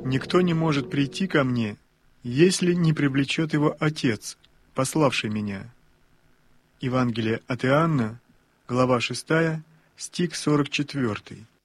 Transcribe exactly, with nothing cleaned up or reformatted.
«Никто не может прийти ко мне, если не привлечет его Отец, пославший меня». Евангелие от Иоанна, глава шестая, стих сорок четвёртый.